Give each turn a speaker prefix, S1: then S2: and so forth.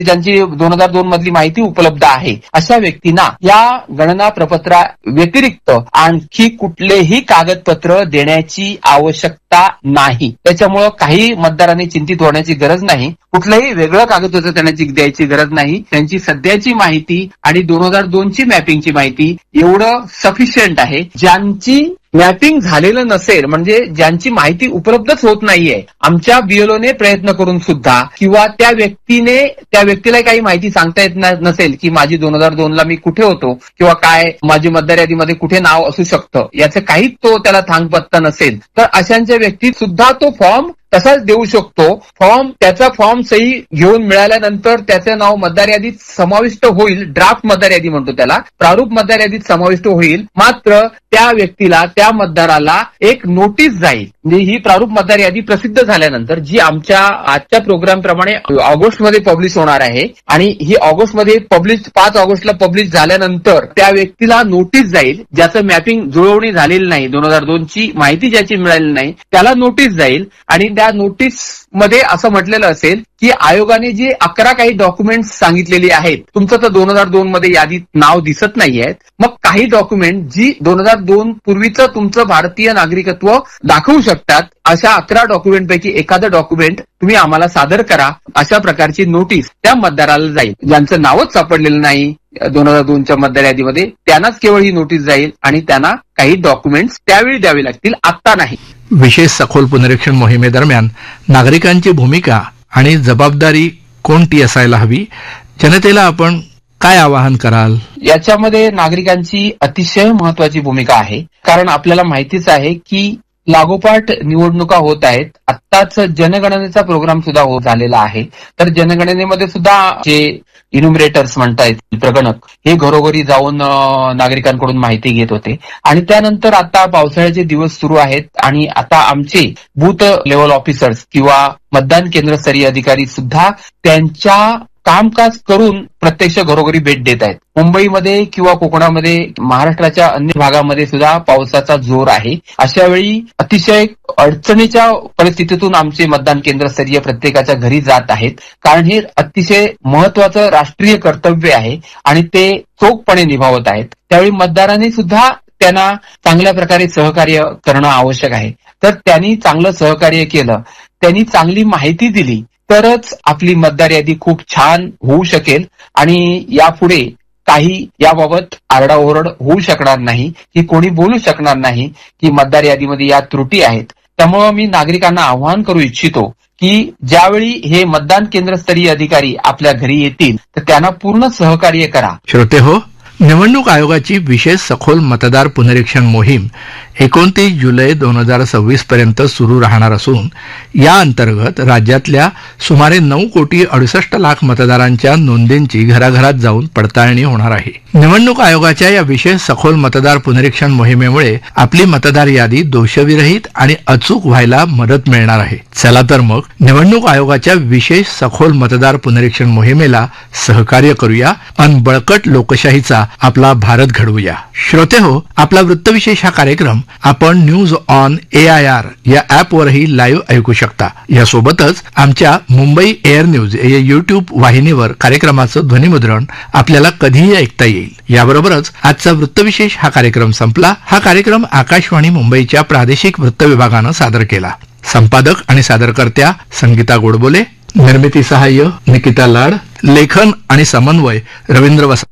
S1: ज्यांची 2002 मधली माहिती उपलब्ध आहे अशा व्यक्तींना या गणना प्रपत्रा व्यतिरिक्त आणखी कुठलेही कागदपत्र देण्याची आवश्यकता नाही. त्याच्यामुळं काही मतदारांनी चिंतित होण्याची गरज नाही. कुठलंही वेगळं कागदपत्र त्यांना द्यायची गरज नाही. त्यांची सध्याची माहिती आणि 2002ची मॅपिंगची माहिती एवढं सफिशियंट आहे. ज्यांची मॅपिंग झालेलं नसेल म्हणजे ज्यांची माहिती उपलब्धच होत नाहीये, आमच्या बीएलओने प्रयत्न करून सुद्धा किंवा त्या व्यक्तीला काही माहिती सांगता येत नसेल की माझी 2002 ला मी कुठे होतो किंवा काय माझी मतदार यादीमध्ये कुठे नाव असू शकतं, याचं काहीच त्याला थांगपत्ता नसेल, तर अशांच्या व्यक्ती सुद्धा तो फॉर्म तसाच देऊ शकतो. त्याचा फॉर्म सही घेऊन मिळाल्यानंतर त्याचं नाव मतदार यादीत समाविष्ट होईल. ड्राफ्ट मतदार यादी म्हणतो त्याला, प्रारूप मतदार यादीत समाविष्ट होईल. मात्र त्या व्यक्तीला, त्या मतदाराला एक नोटीस जाईल. म्हणजे ही प्रारूप मतदार यादी प्रसिद्ध झाल्यानंतर जी आमच्या आजच्या प्रोग्राम प्रमाणे ऑगस्टमध्ये पब्लिश होणार आहे आणि ही ऑगस्टमध्ये 5 ऑगस्टला पब्लिश झाल्यानंतर त्या व्यक्तीला नोटीस जाईल, ज्याचं मॅपिंग जुळवणी झालेली नाही, 2002ची माहिती ज्याची मिळालेली नाही त्याला नोटीस जाईल. आणि त्या नोटीस मध्ये असं म्हटलेलं असेल की आयोगाने जी 11 काही डॉक्युमेंट्स सांगितलेली आहेत, तुमचं तर 2002 मध्ये यादीत नाव दिसत नाहीये, मग काही डॉक्युमेंट जी 2002 पूर्वीचं तुमचं भारतीय नागरिकत्व दाखवू शकतात, अशा 11 डॉक्युमेंट पैकी एखादं डॉक्युमेंट तुम्ही आम्हाला सादर करा, अशा प्रकारची नोटीस त्या मतदाराला जाईल. ज्यांचं नावच सापडलेलं नाही 2002च्या मतदार यादीमध्ये त्यांनाच केवळ ही नोटीस जाईल आणि त्यांना काही डॉक्युमेंट्स त्यावेळी द्यावे लागतील, आता नाही.
S2: विशेष सखोल पुनरीक्षण मोहिमेदरम्यान नागरिकांची भूमिका आणि जबाबदारी कोणती असायला हवी, जनतेला आपण काय आवाहन कराल?
S1: याच्यामध्ये नागरिकांची अतिशय महत्वाची भूमिका आहे. कारण आपल्याला माहितीच आहे की लागोपाठ निवडणुका होत आहेत. आत्ताच जनगणनेचा प्रोग्राम सुद्धा झालेला आहे. तर जनगणनेमध्ये सुद्धा जे इन्युमरेटर्स म्हणतायत, प्रगणक, हे घरोघरी जाऊन नागरिकांकडून माहिती घेत होते. आणि त्यानंतर आता पावसाळ्याचे दिवस सुरू आहेत आणि आता आमचे बूथ लेव्हल ऑफिसर्स किंवा मतदान केंद्रस्तरीय अधिकारी सुद्धा त्यांच्या कामकाज करून प्रत्यक्ष घरोघरी भेट देत आहेत. मुंबईमध्ये किंवा कोकणामध्ये, महाराष्ट्राच्या अन्य भागामध्ये सुद्धा पावसाचा जोर आहे. अशा वेळी अतिशय अडचणीच्या परिस्थितीतून आमचे मतदान केंद्रस्तरीय प्रत्येकाच्या घरी जात आहेत. कारण हे अतिशय महत्वाचं राष्ट्रीय कर्तव्य आहे आणि ते चोखपणे निभावत आहेत. त्यावेळी मतदारांनी सुद्धा त्यांना चांगल्या प्रकारे सहकार्य करणं आवश्यक आहे. तर त्यांनी चांगलं सहकार्य केलं, त्यांनी चांगली माहिती दिली तरच आपली मतदार यादी खूप छान होऊ शकेल आणि यापुढे काही याबाबत आरडाओरड होऊ शकणार नाही, की कोणी बोलू शकणार नाही की मतदार यादीमध्ये या त्रुटी आहेत. त्यामुळं मी नागरिकांना आवाहन करू इच्छितो की ज्यावेळी हे मतदान केंद्रस्तरीय अधिकारी आपल्या घरी येतील तर त्यांना पूर्ण सहकार्य करा.
S2: श्रोते हो, निवडणूक आयोगाची विशेष सखोल मतदार पुनरीक्षण मोहीम 29 जुलै 2026 पर्यंत सुरू राहणार असून या अंतर्गत राज्यातल्या सुमारे 9,68,00,000 मतदारांच्या नोंदींची घराघरात जाऊन पडताळणी होणार आहे. निवडणूक आयोगाच्या या विशेष सखोल मतदार पुनरीक्षण मोहिमेमुळे आपली मतदार यादी दोषविरहित आणि अचूक व्हायला मदत मिळणार आहे. चला तर मग निवडणूक आयोगाच्या विशेष सखोल मतदार पुनरीक्षण मोहिमेला सहकार्य करूया आणि बळकट लोकशाहीचा आपला भारत घडवूया. श्रोते हो, आपला वृत्तविशेष हा कार्यक्रम आपण न्यूज ऑन AIR या ॲपवरही लाईव्ह ऐकू शकता. यासोबतच आमच्या मुंबई एअर न्यूज या YouTube वाहिनीवर कार्यक्रमाचं ध्वनिमुद्रण आपल्याला कधीही ऐकता येईल. याबरोबरच आजचा वृत्तविशेष हा कार्यक्रम संपला. हा कार्यक्रम आकाशवाणी मुंबईच्या प्रादेशिक वृत्त विभागानं सादर केला. संपादक आणि सादरकर्त्या संगीता गोडबोले, निर्मिती सहाय्य निकिता लाड, लेखन आणि समन्वय रवींद्र वसा.